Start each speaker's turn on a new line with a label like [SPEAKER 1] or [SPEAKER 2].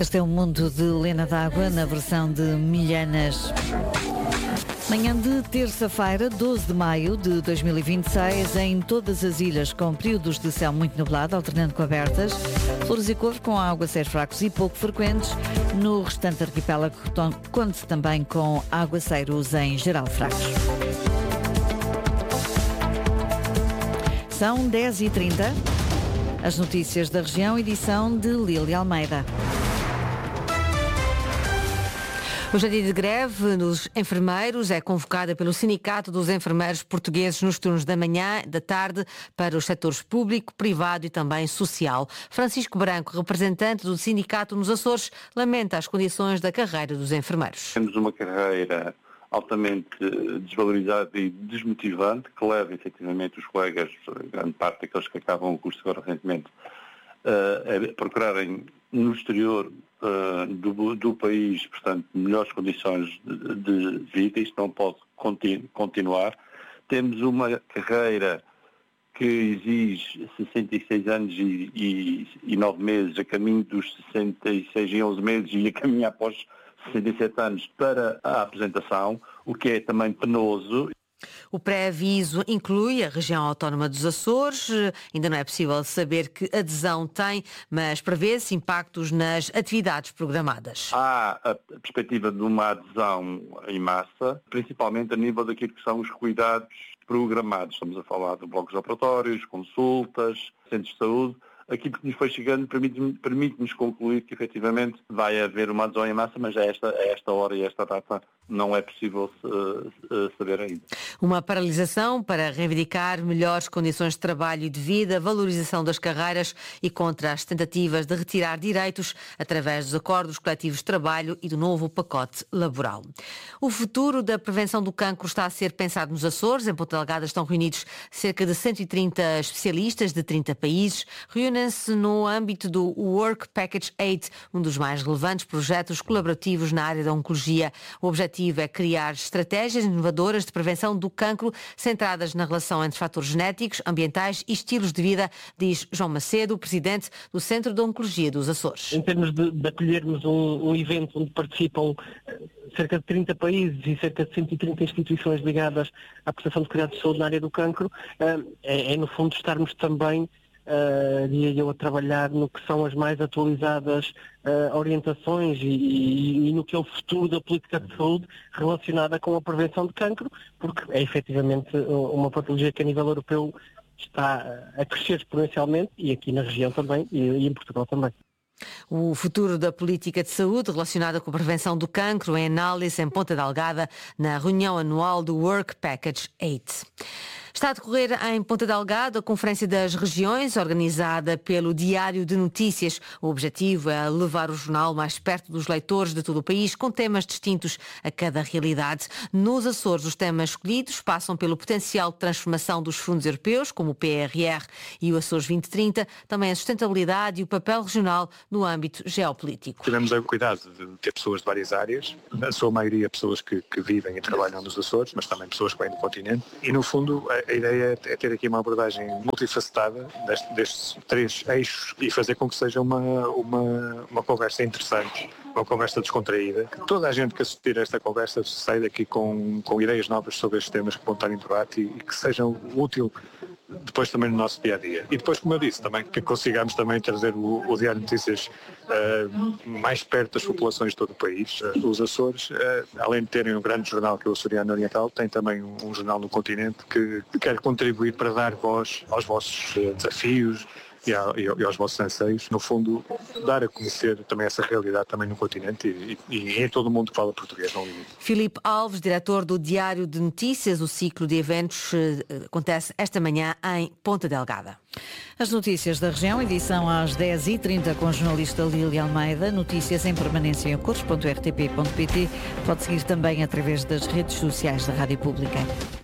[SPEAKER 1] Este é o Mundo de Lena D'Água, na versão de Milhanas. Manhã de terça-feira, 12 de maio de 2026, em todas as ilhas com períodos de céu muito nublado, alternando com abertas, flores e couve com aguaceiros fracos e pouco frequentes. No restante arquipélago, conte-se também com aguaceiros em geral fracos. São 10h30. As notícias da região, edição de Lília Almeida.
[SPEAKER 2] Hoje é dia de greve dos enfermeiros, é convocada pelo Sindicato dos Enfermeiros Portugueses nos turnos da manhã, da tarde, para os setores público, privado e também social. Francisco Branco, representante do sindicato nos Açores, lamenta as condições da carreira dos enfermeiros.
[SPEAKER 3] Temos uma carreira altamente desvalorizada e desmotivante, que leva efetivamente os colegas, grande parte daqueles que acabam o curso agora recentemente, a procurarem no exterior do país, portanto, melhores condições de vida. Isto não pode continuar. Temos uma carreira que exige 66 anos e 9 meses, a caminho dos 66 e 11 meses e a caminho após 67 anos para a apresentação, o que é também penoso.
[SPEAKER 2] O pré-aviso inclui a região autónoma dos Açores. Ainda não é possível saber que adesão tem, mas prevê-se impactos nas atividades programadas.
[SPEAKER 3] Há a perspectiva de uma adesão em massa, principalmente a nível daquilo que são os cuidados programados. Estamos a falar de blocos operatórios, consultas, centros de saúde. Aquilo que nos foi chegando permite-nos concluir que efetivamente vai haver uma adesão em massa, mas a esta hora e a esta data não é possível saber ainda.
[SPEAKER 2] Uma paralisação para reivindicar melhores condições de trabalho e de vida, valorização das carreiras e contra as tentativas de retirar direitos através dos acordos coletivos de trabalho e do novo pacote laboral. O futuro da prevenção do cancro está a ser pensado nos Açores. Em Ponta Delgada estão reunidos cerca de 130 especialistas de 30 países. Reúnem-se no âmbito do Work Package 8, um dos mais relevantes projetos colaborativos na área da oncologia. O objetivo é criar estratégias inovadoras de prevenção do cancro centradas na relação entre fatores genéticos, ambientais e estilos de vida, diz João Macedo, presidente do Centro de Oncologia dos Açores.
[SPEAKER 4] Em termos de acolhermos um evento onde participam cerca de 30 países e cerca de 130 instituições ligadas à prestação de cuidados de saúde na área do cancro, é no fundo estarmos também diria eu, a trabalhar no que são as mais atualizadas orientações e no que é o futuro da política de saúde relacionada com a prevenção de cancro, porque é efetivamente uma patologia que a nível europeu está a crescer exponencialmente e aqui na região também e em Portugal também.
[SPEAKER 2] O futuro da política de saúde relacionada com a prevenção do cancro em análise em Ponta Delgada na reunião anual do Work Package 8. Está a decorrer em Ponta Delgada a Conferência das Regiões, organizada pelo Diário de Notícias. O objetivo é levar o jornal mais perto dos leitores de todo o país, com temas distintos a cada realidade. Nos Açores, os temas escolhidos passam pelo potencial de transformação dos fundos europeus, como o PRR e o Açores 2030, também a sustentabilidade e o papel regional no âmbito geopolítico.
[SPEAKER 5] Tivemos o cuidado de ter pessoas de várias áreas, a sua maioria pessoas que vivem e trabalham nos Açores, mas também pessoas que vêm do continente, e no fundo a ideia é ter aqui uma abordagem multifacetada destes três eixos e fazer com que seja uma conversa interessante, uma conversa descontraída. Que toda a gente que assistir a esta conversa saia daqui com ideias novas sobre estes temas que vão estar em debate e que sejam úteis depois também no nosso dia-a-dia. E depois, como eu disse, também que consigamos também trazer o Diário de Notícias mais perto das populações de todo o país. Os Açores, além de terem um grande jornal que é o Açoriano Oriental, tem também um jornal no continente que quer contribuir para dar voz aos vossos desafios e aos vossos anseios, no fundo, dar a conhecer também essa realidade também no continente e em todo o mundo que fala português, não limite.
[SPEAKER 2] Filipe Alves, diretor do Diário de Notícias, o ciclo de eventos acontece esta manhã em Ponta Delgada.
[SPEAKER 1] As notícias da região, edição às 10h30 com a jornalista Lília Almeida. Notícias em permanência em cores.rtp.pt. Pode seguir também através das redes sociais da Rádio Pública.